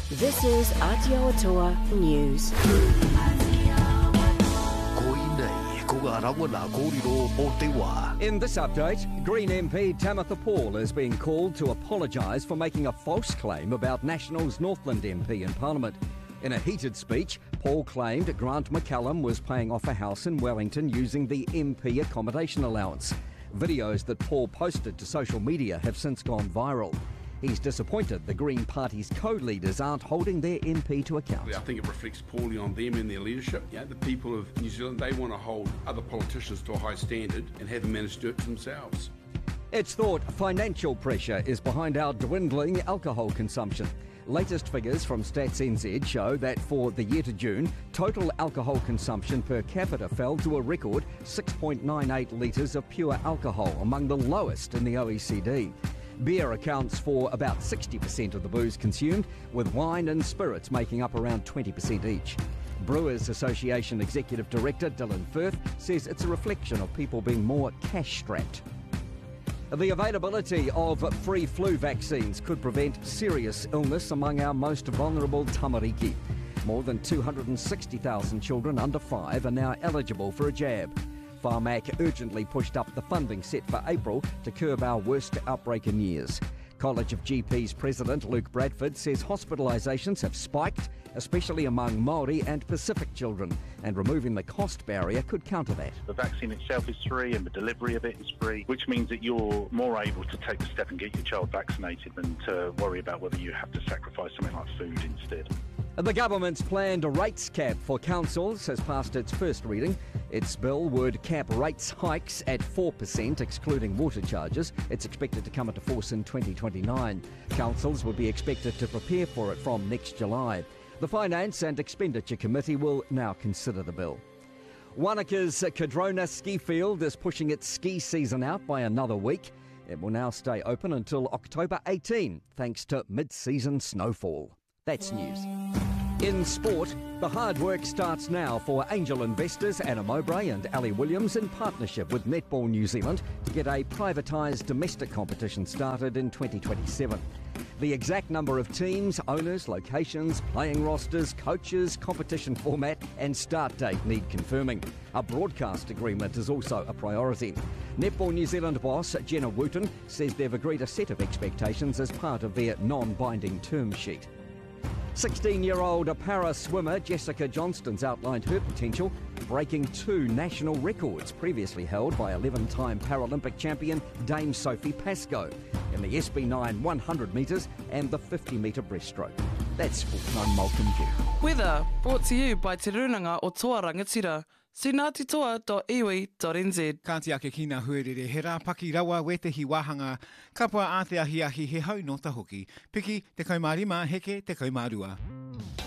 This is Aotearoa News. In this update, Green MP Tamitha Paul is being called to apologise for making a false claim about National's Northland MP in Parliament. In a heated speech, Paul claimed Grant McCallum was paying off a house in Wellington using the MP accommodation allowance. Videos that Paul posted to social media have since gone viral. He's disappointed the Green Party's co-leaders aren't holding their MP to account. I think it reflects poorly on them and their leadership. The people of New Zealand, they want to hold other politicians to a high standard and haven't managed to do it themselves. It's thought financial pressure is behind our dwindling alcohol consumption. Latest figures from Stats NZ show that for the year to June, total alcohol consumption per capita fell to a record 6.98 litres of pure alcohol, among the lowest in the OECD. Beer accounts for about 60% of the booze consumed, with wine and spirits making up around 20% each. Brewers Association Executive Director Dylan Firth says it's a reflection of people being more cash-strapped. The availability of free flu vaccines could prevent serious illness among our most vulnerable tamariki. More than 260,000 children under 5 are now eligible for a jab. Pharmac urgently pushed up the funding set for April to curb our worst outbreak in years. College of GPs President Luke Bradford says hospitalisations have spiked, especially among Māori and Pacific children, and removing the cost barrier could counter that. The vaccine itself is free and the delivery of it is free, which means that you're more able to take the step and get your child vaccinated than to worry about whether you have to sacrifice something like food instead. The government's planned rates cap for councils has passed its first reading. Its bill would cap rates hikes at 4%, excluding water charges. It's expected to come into force in 2029. Councils will be expected to prepare for it from next July. The Finance and Expenditure Committee will now consider the bill. Wanaka's Cadrona ski field is pushing its ski season out by another week. It will now stay open until October 18, thanks to mid-season snowfall. That's news. In sport, the hard work starts now for angel investors Anna Mowbray and Ali Williams in partnership with Netball New Zealand to get a privatised domestic competition started in 2027. The exact number of teams, owners, locations, playing rosters, coaches, competition format and start date need confirming. A broadcast agreement is also a priority. Netball New Zealand boss Jenna Wooten says they've agreed a set of expectations as part of their non-binding term sheet. 16-year-old para swimmer Jessica Johnston's outlined her potential, breaking 2 national records previously held by 11-time Paralympic champion Dame Sophie Pascoe in the SB9 100 metres and the 50-metre breaststroke. That's full-time Malcolm G. Weather brought to you by Te Runanga o Toa Rangatira. Sinatitoa.iwi.nz. Kāti ake ki ngā huerere, he rā paki rawa wetehi wāhanga, kapua ātea hiahi he hau no tahoki, piki te kaumārima heke te kaumārua.